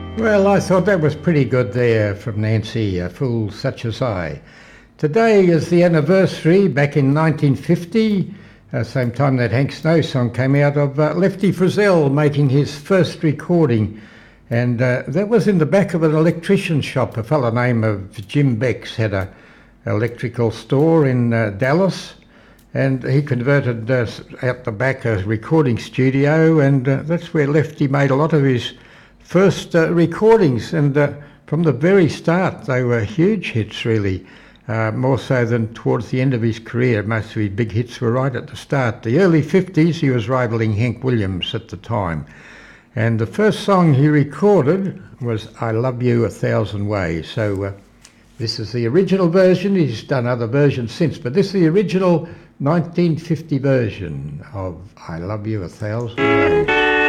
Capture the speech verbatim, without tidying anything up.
Well, I thought that was pretty good there from Nancy, A Fool Such As I. Today is the anniversary, back in nineteen fifty, uh, same time that Hank Snow song came out, of uh, Lefty Frizzell making his first recording. And uh, that was in the back of an electrician shop. A fellow named of Jim Becks had a electrical store in uh, Dallas, and he converted uh, out the back a recording studio, and uh, that's where Lefty made a lot of his first uh, recordings, and uh, from the very start they were huge hits, really, uh, more so than towards the end of his career. Most of his big hits were right at the start. The early fifties he was rivaling Hank Williams at the time, and the first song he recorded was I Love You a Thousand Ways. So uh, this is the original version. He's done other versions since, but this is the original nineteen fifty version of I Love You a Thousand Ways.